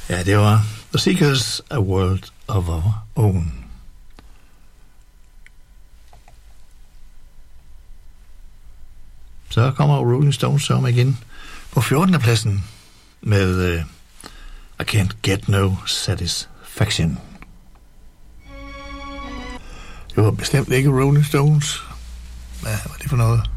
Ja, det var The Seekers, A World of Our Own. Så kommer Rolling Stones som igen på 14. pladsen med I Can't Get No Satisfaction. Det var bestemt ikke Rolling Stones. Hvad var det for noget?